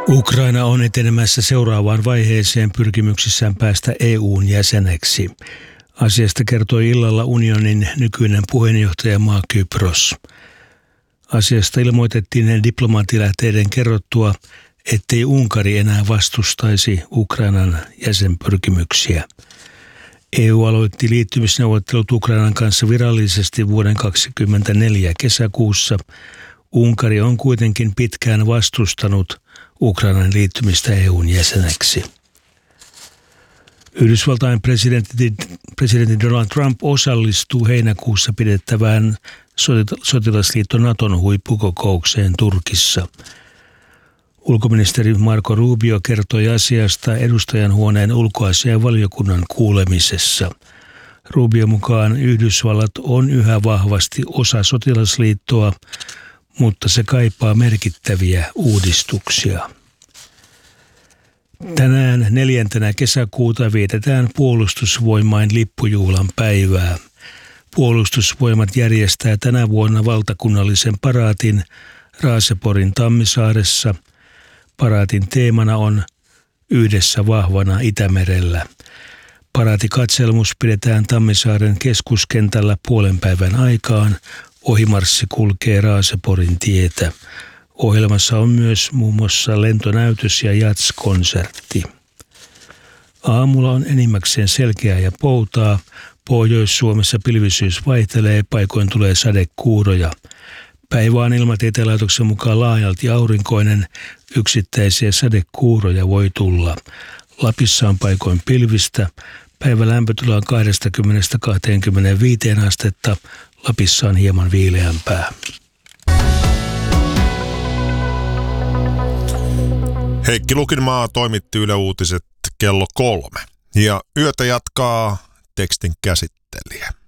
Ukraina on etenemässä seuraavaan vaiheeseen pyrkimyksissään päästä EU:n jäseneksi. Asiasta kertoi illalla unionin nykyinen puheenjohtajamaa Kypros. Asiasta ilmoitettiin diplomaattilähteiden kerrottua, ettei Unkari enää vastustaisi Ukrainan jäsenpyrkimyksiä. EU aloitti liittymisneuvottelut Ukrainan kanssa virallisesti vuoden 2024 kesäkuussa. Unkari on kuitenkin pitkään vastustanut Ukrainan liittymistä EU:n jäseneksi. Yhdysvaltain presidentti Donald Trump osallistuu heinäkuussa pidettävään sotilasliitto Naton huippukokoukseen Turkissa. Ulkoministeri Marco Rubio kertoi asiasta edustajanhuoneen ulkoasiainvaliokunnan kuulemisessa. Rubio mukaan Yhdysvallat on yhä vahvasti osa sotilasliittoa, mutta se kaipaa merkittäviä uudistuksia. Tänään 4. kesäkuuta vietetään Puolustusvoimain lippujuhlan päivää. Puolustusvoimat järjestää tänä vuonna valtakunnallisen paraatin Raaseporin Tammisaaressa. Paraatin teemana on Yhdessä vahvana Itämerellä. Paraatikatselmus pidetään Tammisaaren keskuskentällä puolen päivän aikaan. Ohimarssi kulkee Raaseporin tietä. Ohjelmassa on myös muun muassa lentonäytös ja jazz-konsertti. Aamulla on enimmäkseen selkeää ja poutaa. Pohjois-Suomessa pilvisyys vaihtelee, paikoin tulee sadekuuroja. Päivä on Ilmatieteen laitoksen mukaan laajalti aurinkoinen, yksittäisiä sadekuuroja voi tulla. Lapissa on paikoin pilvistä. Päivän lämpötila on 20–25 astetta. Lapissa on hieman viileämpää. Heikki Lukinmaa toimitti Yle Uutiset kello 3. Ja yötä jatkaa tekstin käsittelijä.